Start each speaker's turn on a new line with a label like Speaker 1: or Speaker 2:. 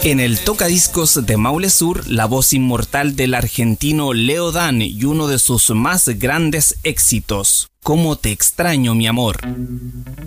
Speaker 1: En el tocadiscos de Maule Sur, la voz inmortal del argentino Leo Dan y uno de sus más grandes éxitos, ¿Cómo te extraño, mi amor?